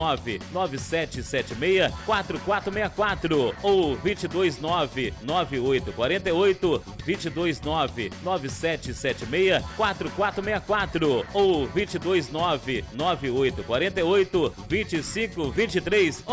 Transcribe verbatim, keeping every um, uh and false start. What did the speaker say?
nove nove sete sete seis quatro quatro seis quatro ou dois dois nove nove oito quatro oito, dois dois nove nove sete sete seis quatro quatro seis quatro ou dois dois nove nove oito quatro oito, dois cinco dois três.